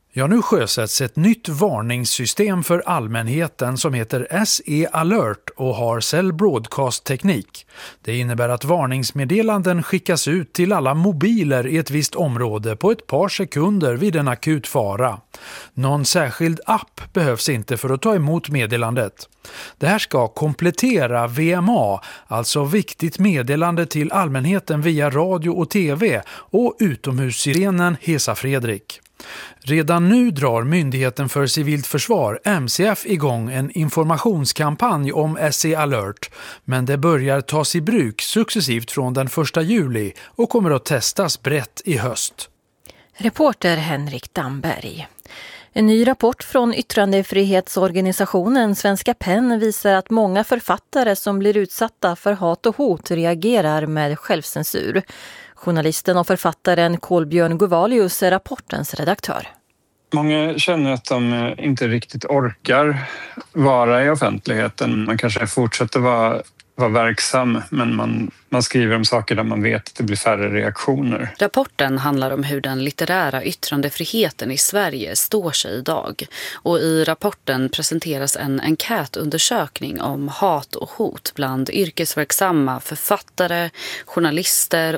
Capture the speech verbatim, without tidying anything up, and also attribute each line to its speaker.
Speaker 1: Ja, nu sjösätts ett nytt varningssystem för allmänheten som heter S E Alert och har Cell Broadcast-teknik. Det innebär att varningsmeddelanden skickas ut till alla mobiler i ett visst område på ett par sekunder vid en akut fara. Någon särskild app behövs inte för att ta emot meddelandet. Det här ska komplettera V M A, alltså viktigt meddelande till allmänheten via radio och tv, och utomhussirenen Hesa Fredrik. Redan nu drar Myndigheten för civilt försvar, M C F, igång en informationskampanj om S E Alert, men det börjar tas i bruk successivt från den första juli och kommer att testas brett i höst.
Speaker 2: Reporter Henrik Damberg. En ny rapport från yttrandefrihetsorganisationen Svenska PEN visar att många författare som blir utsatta för hat och hot reagerar med självcensur. Journalisten och författaren Kolbjörn Govalius är rapportens redaktör.
Speaker 3: Många känner att de inte riktigt orkar vara i offentligheten. Man kanske fortsätter vara, vara verksam, men man, man skriver om saker där man vet att det blir färre reaktioner.
Speaker 4: Rapporten handlar om hur den litterära yttrandefriheten i Sverige står sig idag. Och i rapporten presenteras en enkätundersökning om hat och hot bland yrkesverksamma författare, journalister